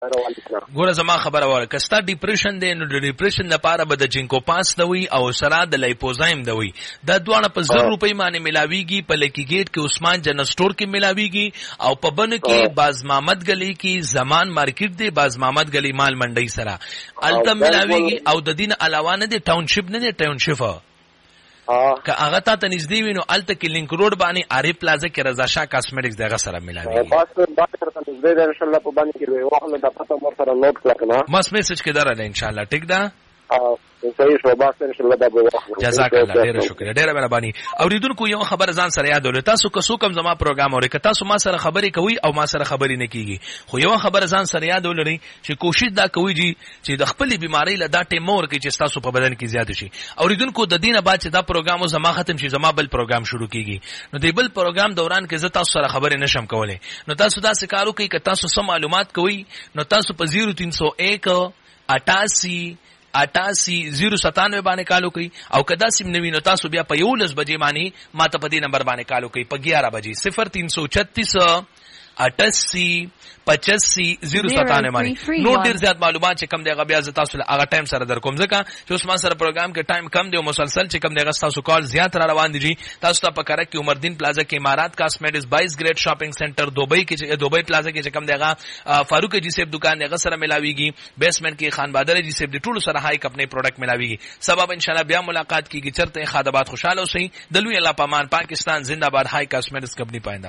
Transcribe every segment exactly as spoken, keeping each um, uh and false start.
ګوره زما خبره وره کستا ډیپریشن دی نو د ډیپریشن لپاره به د جینکو پاس دوي او سره د لایپوزایم دوي دا دواړه په زر روپۍ باندې ملاويږي په لکی گیټ کې عثمان جنرال سٹور کې ملاويږي او په بن کې باز محمد گلی کې زمان مارکیټ دی باز محمد گلی مال منډي سره الته ملاويږي او د دین علاوه نه دی ټاونشپ نه دی ټاونشپ که هغه ته ته نږدې وي نو الته کې لینک روډ باندې آری پلازا کې رضا شاه کاسمیټکس دغه سره ملاوي بس بس سره نږدې ده ان شاء الله په باندې کې واه دا پته مور سره نوٹ کړه مس میسج کې درته ان شاء الله ټیک ده صحیح شو بس ان شاء الله دا به جزاک الله ډیر شکر ډیر مهرباني اوریدونکو یو خبر ځان سره یاد ولې تاسو که څوک هم زما پروګرام اوري که تاسو ما سره خبرې کوي او ما سره خبرې نه کیږي خو یو خبر ځان سره یاد ولرئ چې کوشش دا کوي چې د خپل بیماری له دا ټیمور کې چې تاسو په بدن کې زیات شي اوریدونکو د دینه بعد چې دا پروګرام زما ختم شي زما بل پروګرام شروع کیږي نو د بل پروګرام دوران کې زه تاسو سره خبرې نشم کولای نو تاسو دا سکارو کوي که تاسو سم معلومات کوي نو تاسو په صفر تین سو ایک اٹھاسی اٹاسی زیرو ستانوے باندې کالو کوي او کدا سیم نوی نو تاسو بیا په یولس بجې باندې ما ته په دې نمبر باندې کالو کوي په ग्यारह بجې صفر تین سو چھتیس اٹاسی پچاسی زیرو ستانوے باندې نو ډیر زیات معلومات چې کم دی غبیا ز تاسو هغه ټایم سره در کوم ځکه چې اوس ما سره پروګرام کې ټایم کم دی او مسلسل چې کم دی غس تاسو کال زیات را روان دي تاسو ته پکاره کې عمر دین پلازا کې امارات کاسمیټکس بائیس گریډ شاپینګ سنټر دوبۍ کې دوبۍ پلازا کې چې کم دی غا فاروق جی سیب دکان دی غ سره ملاويږي بیسمنٹ کې خان بادر جی سیب دی ټول سره هاي خپل پروډکټ ملاويږي سبب ان شاء الله بیا ملاقات کیږي چرته خادمات خوشاله اوسئ دلوي الله پامان پاکستان زنده‌باد هاي کاسمیټکس کمپنی پاینده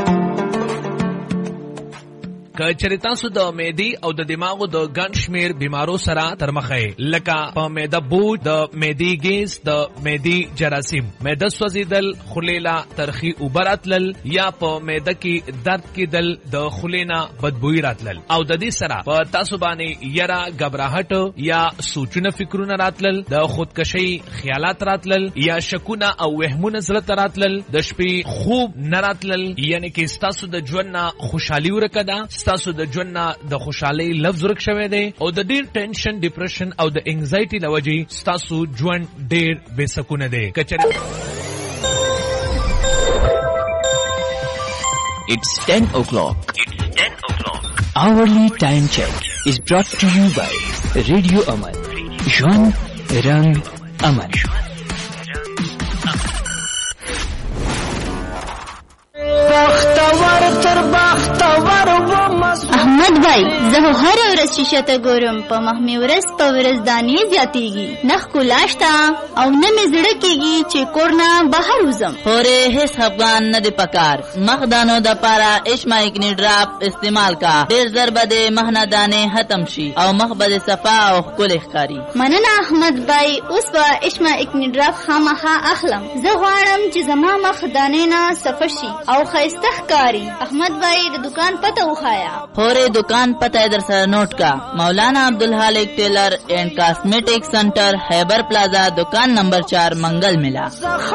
که چرتا سو د معدي او د دماغو د ګڼ شمیر بیمارو سره تر مخه لکه په معده بوج د معدي ګیس د معدي جراثیم معده سوځیدل خلیلا ترخی وبراتل یا په معده کې درد کېدل د خلینا بدبوئی راتل او د دې سره په تاسو باندې یرا غبرهټ یا سوچونه فکرونه راتل د خودکشي خیالات راتل یا شکونه او وهمونه زړه راتل د شپې خوب نراتل یعنی کې تاسو د ژوند خوشحالي ورکدا تاسو د ژوند د خوشحالي لفظ ورک شوی دی او د ډیر ټینشن ډیپریشن او د انګزایټي لوجې تاسو ژوند ډیر بے سکونه دی کچره It's ten o'clock. It's ten o'clock. Hourly time check is brought to you by Radio Aman. Jwan Rang Aman. احمد بھائی زه هر ورځ شیشه ته ګورم په مخ مې ورځ په ورځ دانې زیاتېږي نه ښکلا شته او نه مې زړه کېږي چې کور نه بهر وځم خورې هېڅ خفګان نه دی پکار مخ دانو دپاره اشمایکني ډراپ استعمال کا ډېر زر به د مخ نه دانې ختم شي او مخ به د صفا او ښکلې ښکاري مننه احمد بھائی اوس به اشمایکني ډراپ خامخا اخلم زه غواړم چې زما مخ دانې نه صفا شي او ښایسته ښکاري احمد بھائی د دکان پته وښایه خورې دکان پته در سره نوٹ کا مولانا عبدالحالق ٹیلر اینڈ کاسمیٹک سنٹر خیبر پلازا دکان نمبر چار منگل ملا